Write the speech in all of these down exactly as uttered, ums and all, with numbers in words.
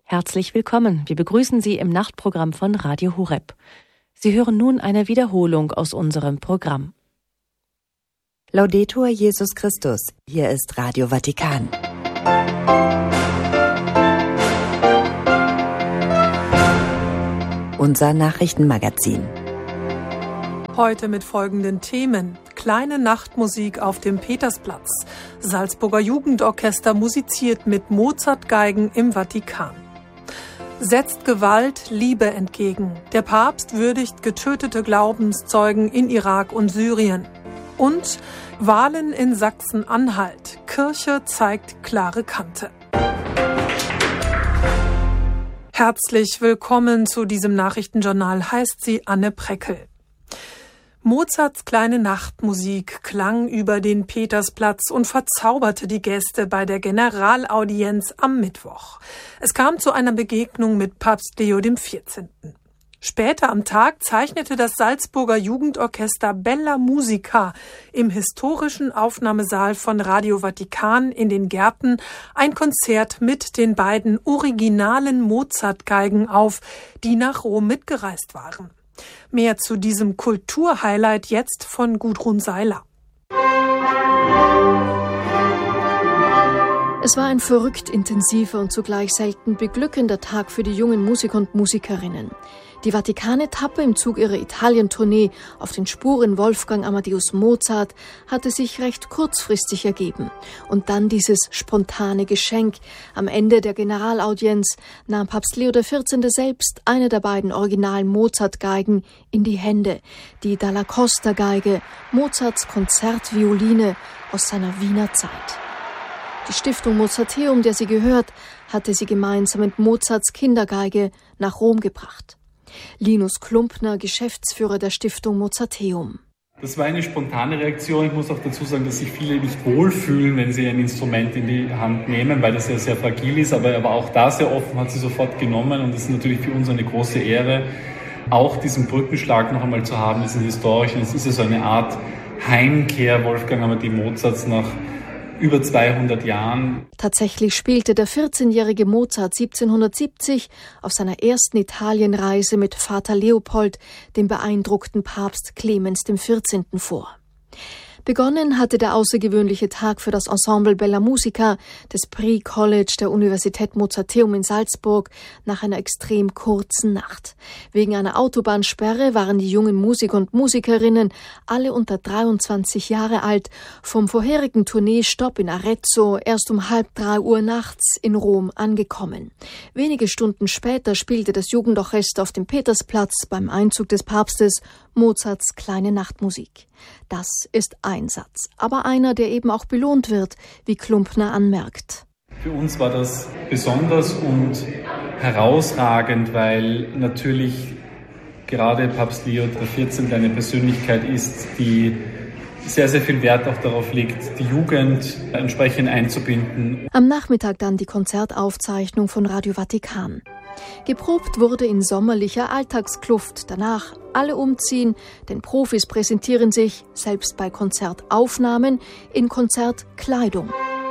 Herzlich willkommen. Wir begrüßen Sie im Nachtprogramm von Radio Horeb. Sie hören nun eine Wiederholung aus unserem Programm. Laudetur Jesus Christus. Hier ist Radio Vatikan. Unser Nachrichtenmagazin. Heute mit folgenden Themen: Kleine Nachtmusik auf dem Petersplatz. Salzburger Jugendorchester musiziert mit Mozart-Geigen im Vatikan. Setzt Gewalt Liebe entgegen. Der Papst würdigt getötete Glaubenszeugen in Irak und Syrien. Und Wahlen in Sachsen-Anhalt. Kirche zeigt klare Kante. Herzlich willkommen zu diesem Nachrichtenjournal, heißt sie Anne Preckel. Mozarts kleine Nachtmusik klang über den Petersplatz und verzauberte die Gäste bei der Generalaudienz am Mittwoch. Es kam zu einer Begegnung mit Papst Leo der vierzehnte. Später am Tag zeichnete das Salzburger Jugendorchester Bella Musica im historischen Aufnahmesaal von Radio Vatikan in den Gärten ein Konzert mit den beiden originalen Mozart-Geigen auf, die nach Rom mitgereist waren. Mehr zu diesem Kulturhighlight jetzt von Gudrun Seiler. Es war ein verrückt intensiver und zugleich selten beglückender Tag für die jungen Musiker und Musikerinnen. Die Vatikan-Etappe im Zug ihrer Italien-Tournee auf den Spuren Wolfgang Amadeus Mozart hatte sich recht kurzfristig ergeben. Und dann dieses spontane Geschenk. Am Ende der Generalaudienz nahm Papst Leo der vierzehnte selbst eine der beiden originalen Mozart-Geigen in die Hände. Die Dalla Costa-Geige, Mozarts Konzertvioline aus seiner Wiener Zeit. Die Stiftung Mozarteum, der sie gehört, hatte sie gemeinsam mit Mozarts Kindergeige nach Rom gebracht. Linus Klumpner, Geschäftsführer der Stiftung Mozarteum. Das war eine spontane Reaktion. Ich muss auch dazu sagen, dass sich viele nicht wohlfühlen, wenn sie ein Instrument in die Hand nehmen, weil das ja sehr fragil ist. Aber er war auch da sehr offen, hat sie sofort genommen. Und das ist natürlich für uns eine große Ehre, auch diesen Brückenschlag noch einmal zu haben, diesen historischen. Es ist ja so eine Art Heimkehr Wolfgang Amadeus Mozarts nach über zweihundert Jahren. Tatsächlich spielte der vierzehnjährige Mozart siebzehnhundertsiebzig auf seiner ersten Italienreise mit Vater Leopold dem beeindruckten Papst Clemens der vierzehnte vor. Begonnen hatte der außergewöhnliche Tag für das Ensemble Bella Musica des Prix College der Universität Mozarteum in Salzburg nach einer extrem kurzen Nacht. Wegen einer Autobahnsperre waren die jungen Musiker und Musikerinnen, alle unter dreiundzwanzig Jahre alt, vom vorherigen Tourneestopp in Arezzo erst um halb drei Uhr nachts in Rom angekommen. Wenige Stunden später spielte das Jugendorchester auf dem Petersplatz beim Einzug des Papstes Mozarts kleine Nachtmusik. Das ist ein Satz, aber einer, der eben auch belohnt wird, wie Klumpner anmerkt. Für uns war das besonders und herausragend, weil natürlich gerade Papst Leo der vierzehnte eine Persönlichkeit ist, die sehr, sehr viel Wert auch darauf legt, die Jugend entsprechend einzubinden. Am Nachmittag dann die Konzertaufzeichnung von Radio Vatikan. Geprobt wurde in sommerlicher Alltagskluft. Danach alle umziehen, denn Profis präsentieren sich, selbst bei Konzertaufnahmen, in Konzertkleidung.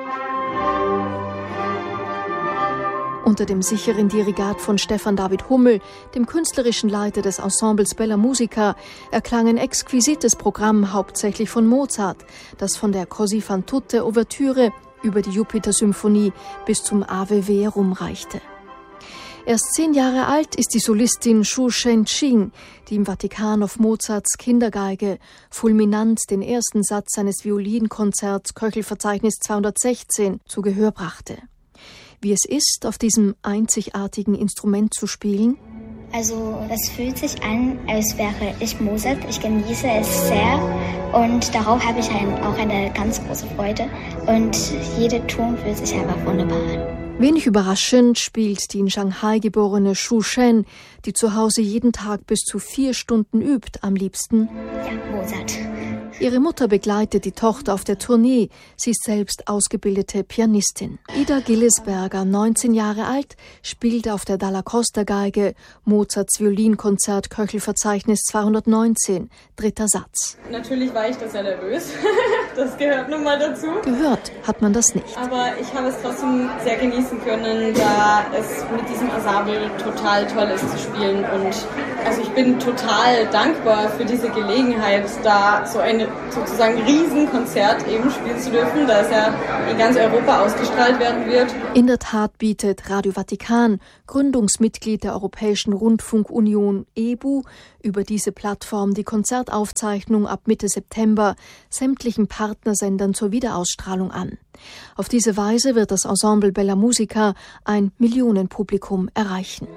Unter dem sicheren Dirigat von Stefan David Hummel, dem künstlerischen Leiter des Ensembles Bella Musica, erklang ein exquisites Programm hauptsächlich von Mozart, das von der Così fan tutte Ouvertüre über die Jupiter-Symphonie bis zum Ave Verum reichte. Erst zehn Jahre alt ist die Solistin Xu Shenqing, die im Vatikan auf Mozarts Kindergeige fulminant den ersten Satz seines Violinkonzerts Köchelverzeichnis zweihundertsechzehn zu Gehör brachte. Wie es ist, auf diesem einzigartigen Instrument zu spielen? Also es fühlt sich an, als wäre ich Mozart. Ich genieße es sehr und darauf habe ich auch eine ganz große Freude. Und jeder Ton fühlt sich einfach wunderbar an. Wenig überraschend spielt die in Shanghai geborene Xu Shen, die zu Hause jeden Tag bis zu vier Stunden übt, am liebsten ja, Mozart. Ihre Mutter begleitet die Tochter auf der Tournee. Sie ist selbst ausgebildete Pianistin. Ida Gillesberger, neunzehn Jahre alt, spielt auf der Dalla Costa Geige Mozarts Violinkonzert Köchelverzeichnis zweihundertneunzehn, dritter Satz. Natürlich war ich da sehr nervös. Das gehört nun mal dazu. Gehört hat man das nicht. Aber ich habe es trotzdem sehr genießen können, da es mit diesem Ensemble total toll ist zu spielen. Und also ich bin total dankbar für diese Gelegenheit, da so ein sozusagen Riesenkonzert eben spielen zu dürfen, da es ja in ganz Europa ausgestrahlt werden wird. In der Tat bietet Radio Vatikan, Gründungsmitglied der Europäischen Rundfunkunion E B U, über diese Plattform die Konzertaufzeichnung ab Mitte September sämtlichen Partnersendern zur Wiederausstrahlung an. Auf diese Weise wird das Ensemble Bella Musica ein Millionenpublikum erreichen.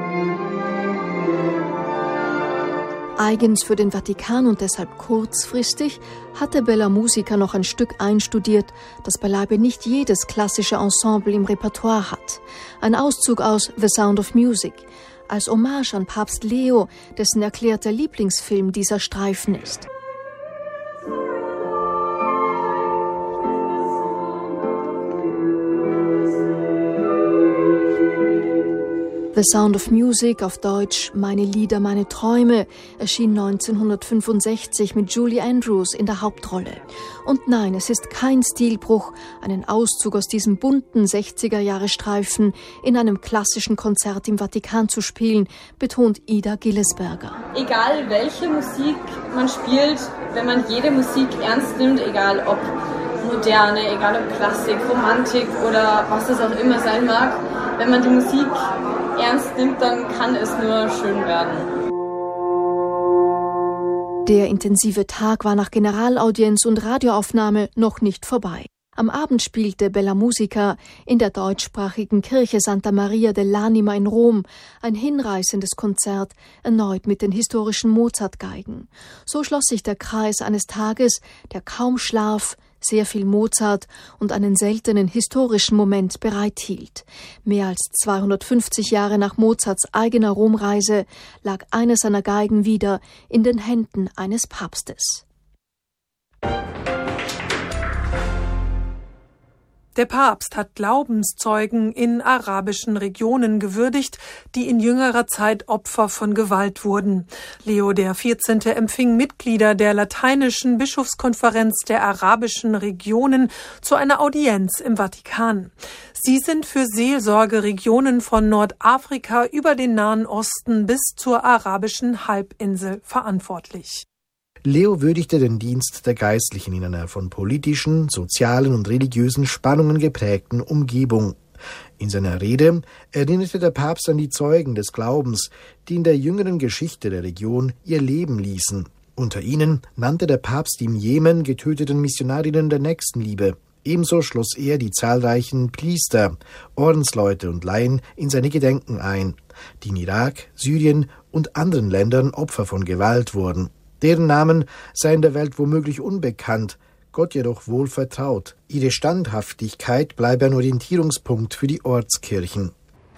Eigens für den Vatikan und deshalb kurzfristig hatte Bella Musica noch ein Stück einstudiert, das beileibe nicht jedes klassische Ensemble im Repertoire hat. Ein Auszug aus The Sound of Music, als Hommage an Papst Leo, dessen erklärter Lieblingsfilm dieser Streifen ist. The Sound of Music, auf Deutsch Meine Lieder, meine Träume, erschien neunzehnhundertfünfundsechzig mit Julie Andrews in der Hauptrolle. Und nein, es ist kein Stilbruch, einen Auszug aus diesem bunten sechziger-Jahre-Streifen in einem klassischen Konzert im Vatikan zu spielen, betont Ida Gillesberger. Egal welche Musik man spielt, wenn man jede Musik ernst nimmt, egal ob Moderne, egal ob Klassik, Romantik oder was es auch immer sein mag, wenn man die Musik ernst nimmt, dann kann es nur schön werden. Der intensive Tag war nach Generalaudienz und Radioaufnahme noch nicht vorbei. Am Abend spielte Bella Musica in der deutschsprachigen Kirche Santa Maria dell'Anima in Rom ein hinreißendes Konzert, erneut mit den historischen Mozart-Geigen. So schloss sich der Kreis eines Tages, der kaum Schlaf, sehr viel Mozart und einen seltenen historischen Moment bereithielt. Mehr als zweihundertfünfzig Jahre nach Mozarts eigener Romreise lag eine seiner Geigen wieder in den Händen eines Papstes. Der Papst hat Glaubenszeugen in arabischen Regionen gewürdigt, die in jüngerer Zeit Opfer von Gewalt wurden. Leo der vierzehnte empfing Mitglieder der lateinischen Bischofskonferenz der arabischen Regionen zu einer Audienz im Vatikan. Sie sind für Seelsorgeregionen von Nordafrika über den Nahen Osten bis zur arabischen Halbinsel verantwortlich. Leo würdigte den Dienst der Geistlichen in einer von politischen, sozialen und religiösen Spannungen geprägten Umgebung. In seiner Rede erinnerte der Papst an die Zeugen des Glaubens, die in der jüngeren Geschichte der Region ihr Leben ließen. Unter ihnen nannte der Papst die im Jemen getöteten Missionarinnen der Nächstenliebe. Ebenso schloss er die zahlreichen Priester, Ordensleute und Laien in seine Gedenken ein, die in Irak, Syrien und anderen Ländern Opfer von Gewalt wurden. Deren Namen seien der Welt womöglich unbekannt, Gott jedoch wohl vertraut. Ihre Standhaftigkeit bleibe ein Orientierungspunkt für die Ortskirchen.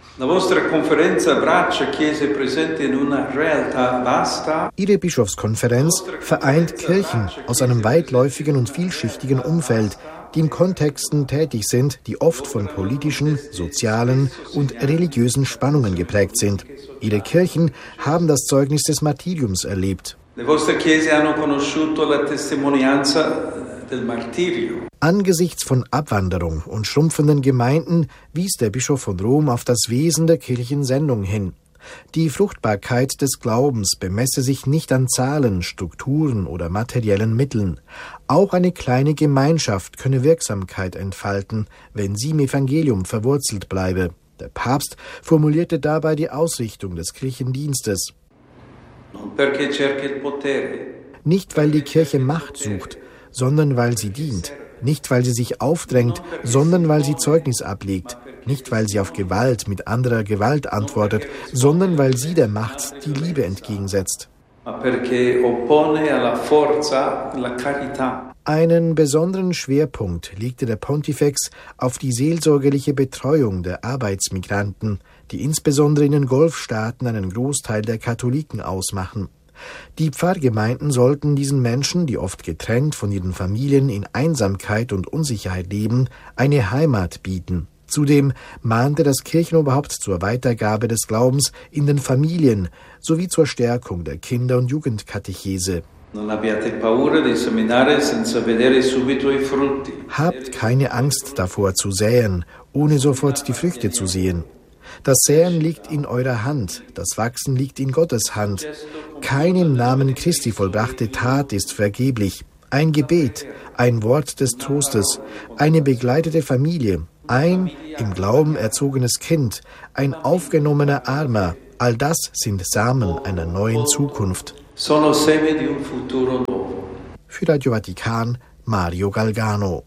Ihre Bischofskonferenz vereint Kirchen aus einem weitläufigen und vielschichtigen Umfeld, die in Kontexten tätig sind, die oft von politischen, sozialen und religiösen Spannungen geprägt sind. Ihre Kirchen haben das Zeugnis des Martyriums erlebt. Angesichts von Abwanderung und schrumpfenden Gemeinden wies der Bischof von Rom auf das Wesen der Kirchensendung hin. Die Fruchtbarkeit des Glaubens bemesse sich nicht an Zahlen, Strukturen oder materiellen Mitteln. Auch eine kleine Gemeinschaft könne Wirksamkeit entfalten, wenn sie im Evangelium verwurzelt bleibe. Der Papst formulierte dabei die Ausrichtung des Kirchendienstes. Nicht, weil die Kirche Macht sucht, sondern weil sie dient. Nicht, weil sie sich aufdrängt, sondern weil sie Zeugnis ablegt. Nicht, weil sie auf Gewalt mit anderer Gewalt antwortet, sondern weil sie der Macht die Liebe entgegensetzt. Einen besonderen Schwerpunkt legte der Pontifex auf die seelsorgerliche Betreuung der Arbeitsmigranten, die insbesondere in den Golfstaaten einen Großteil der Katholiken ausmachen. Die Pfarrgemeinden sollten diesen Menschen, die oft getrennt von ihren Familien in Einsamkeit und Unsicherheit leben, eine Heimat bieten. Zudem mahnte das Kirchenoberhaupt zur Weitergabe des Glaubens in den Familien sowie zur Stärkung der Kinder- und Jugendkatechese. Habt keine Angst davor zu säen, ohne sofort die Früchte zu sehen. Das Säen liegt in eurer Hand, das Wachsen liegt in Gottes Hand. Keine im Namen Christi vollbrachte Tat ist vergeblich. Ein Gebet, ein Wort des Trostes, eine begleitete Familie, ein im Glauben erzogenes Kind, ein aufgenommener Armer, all das sind Samen einer neuen Zukunft. Für Radio Vatikan, Mario Galgano.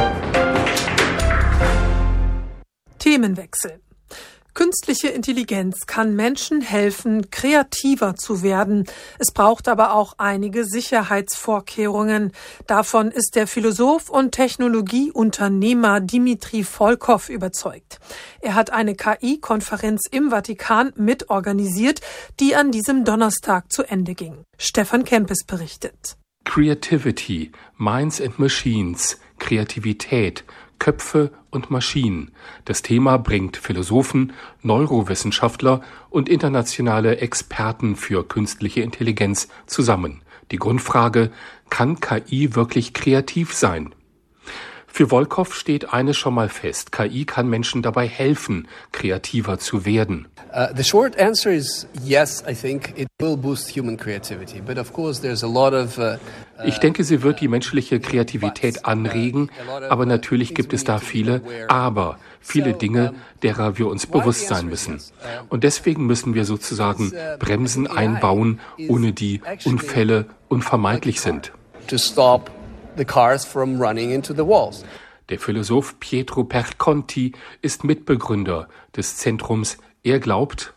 Themenwechsel. Künstliche Intelligenz kann Menschen helfen, kreativer zu werden. Es braucht aber auch einige Sicherheitsvorkehrungen. Davon ist der Philosoph und Technologieunternehmer Dmitri Volkow überzeugt. Er hat eine K I-Konferenz im Vatikan mitorganisiert, die an diesem Donnerstag zu Ende ging. Stefan Kempes berichtet. Creativity, Minds and Machines, Kreativität, Köpfe und Maschinen. Das Thema bringt Philosophen, Neurowissenschaftler und internationale Experten für künstliche Intelligenz zusammen. Die Grundfrage: Kann K I wirklich kreativ sein? Für Volkow steht eines schon mal fest: K I kann Menschen dabei helfen, kreativer zu werden. Uh, the short answer is yes, I think it will boost human creativity. But of course there's a lot of uh, Ich denke, sie wird die menschliche Kreativität anregen, aber natürlich gibt es da viele Aber, viele Dinge, derer wir uns bewusst sein müssen. Und deswegen müssen wir sozusagen Bremsen einbauen, ohne die Unfälle unvermeidlich sind. To stop the cars from running into the walls. Der Philosoph Pietro Perconti ist Mitbegründer des Zentrums. Er glaubt,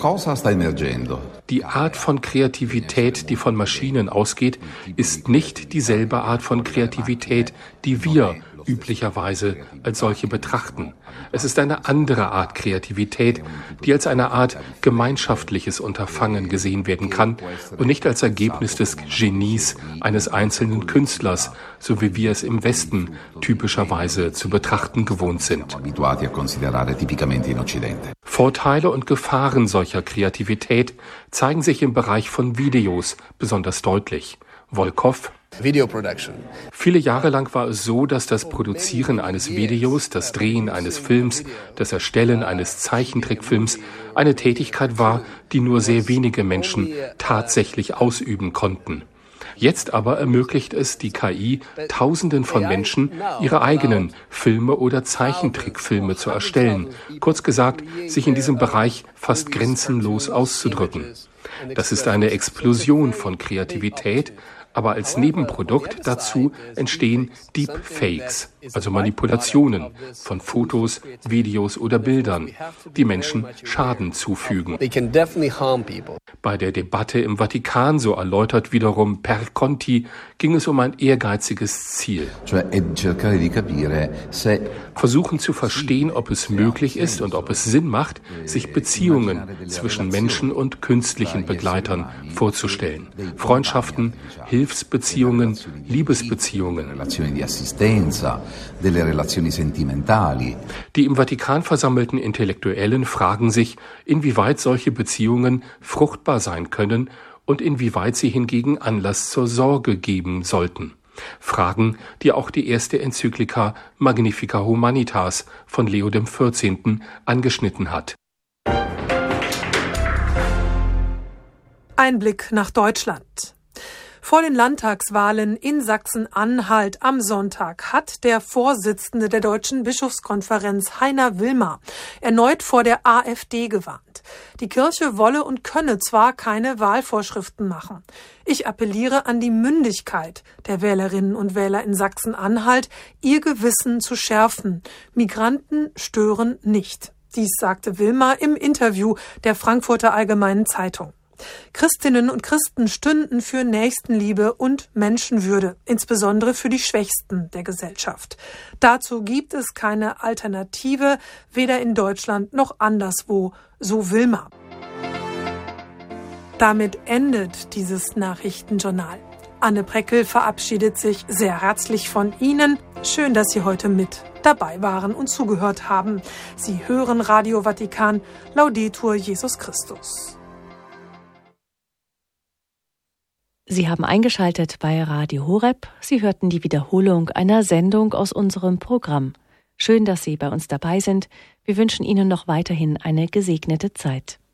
die Art von Kreativität, die von Maschinen ausgeht, ist nicht dieselbe Art von Kreativität, die wir üblicherweise als solche betrachten. Es ist eine andere Art Kreativität, die als eine Art gemeinschaftliches Unterfangen gesehen werden kann und nicht als Ergebnis des Genies eines einzelnen Künstlers, so wie wir es im Westen typischerweise zu betrachten gewohnt sind. Vorteile und Gefahren solcher Kreativität zeigen sich im Bereich von Videos besonders deutlich. Volkow: Video production. Viele Jahre lang war es so, dass das Produzieren eines Videos, das Drehen eines Films, das Erstellen eines Zeichentrickfilms eine Tätigkeit war, die nur sehr wenige Menschen tatsächlich ausüben konnten. Jetzt aber ermöglicht es die K I, Tausenden von Menschen ihre eigenen Filme oder Zeichentrickfilme zu erstellen. Kurz gesagt, sich in diesem Bereich fast grenzenlos auszudrücken. Das ist eine Explosion von Kreativität, aber als Nebenprodukt dazu entstehen Deepfakes, also Manipulationen von Fotos, Videos oder Bildern, die Menschen Schaden zufügen. Bei der Debatte im Vatikan, so erläutert wiederum Perconti, ging es um ein ehrgeiziges Ziel. Versuchen zu verstehen, ob es möglich ist und ob es Sinn macht, sich Beziehungen zwischen Menschen und künstlichen Begleitern vorzustellen. Freundschaften, Hilfsbeziehungen, Liebesbeziehungen. Die im Vatikan versammelten Intellektuellen fragen sich, inwieweit solche Beziehungen fruchtbar sein können und inwieweit sie hingegen Anlass zur Sorge geben sollten. Fragen, die auch die erste Enzyklika Magnificat Humanitas von Leo der vierzehnte. Angeschnitten hat. Ein Blick nach Deutschland. Vor den Landtagswahlen in Sachsen-Anhalt am Sonntag hat der Vorsitzende der Deutschen Bischofskonferenz, Heiner Wilmer, erneut vor der AfD gewarnt. Die Kirche wolle und könne zwar keine Wahlvorschriften machen. Ich appelliere an die Mündigkeit der Wählerinnen und Wähler in Sachsen-Anhalt, ihr Gewissen zu schärfen. Migranten stören nicht. Dies sagte Wilmer im Interview der Frankfurter Allgemeinen Zeitung. Christinnen und Christen stünden für Nächstenliebe und Menschenwürde, insbesondere für die Schwächsten der Gesellschaft. Dazu gibt es keine Alternative, weder in Deutschland noch anderswo, so Wilmer. Damit endet dieses Nachrichtenjournal. Anne Preckel verabschiedet sich sehr herzlich von Ihnen. Schön, dass Sie heute mit dabei waren und zugehört haben. Sie hören Radio Vatikan, Laudetur Jesus Christus. Sie haben eingeschaltet bei Radio Horeb. Sie hörten die Wiederholung einer Sendung aus unserem Programm. Schön, dass Sie bei uns dabei sind. Wir wünschen Ihnen noch weiterhin eine gesegnete Zeit.